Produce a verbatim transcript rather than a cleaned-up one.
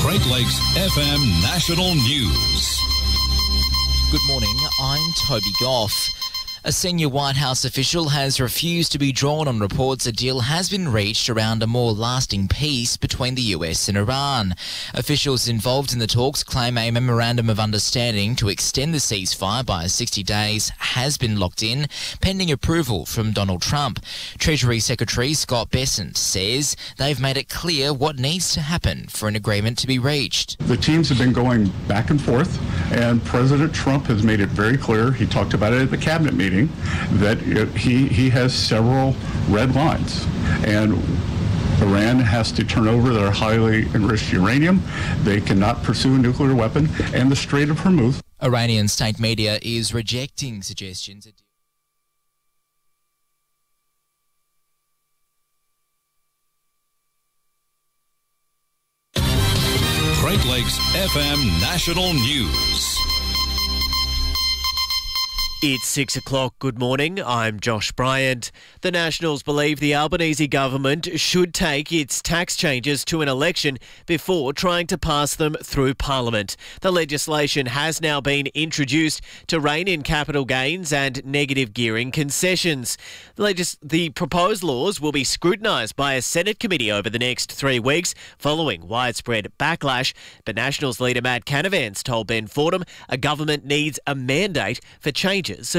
Great Lakes F M National News. Good morning, I'm Toby Goff. A senior White House official has refused to be drawn on reports a deal has been reached around a more lasting peace between the U S and Iran. Officials involved in the talks claim a memorandum of understanding to extend the ceasefire by sixty days has been locked in, pending approval from Donald Trump. Treasury Secretary Scott Bessent says they've made it clear what needs to happen for an agreement to be reached. The teams have been going back and forth, and President Trump has made it very clear, he talked about it at the cabinet meeting, that it, he, he has several red lines, and Iran has to turn over their highly enriched uranium. They cannot pursue a nuclear weapon, and the Strait of Hormuz. Iranian state media is rejecting suggestions. Great Lakes F M National News. It's six o'clock. Good morning. I'm Josh Bryant. The Nationals believe the Albanese government should take its tax changes to an election before trying to pass them through Parliament. The legislation has now been introduced to rein in capital gains and negative gearing concessions. The, legis- the proposed laws will be scrutinised by a Senate committee over the next three weeks following widespread backlash. But Nationals leader Matt Canavan's told Ben Fordham a government needs a mandate for changes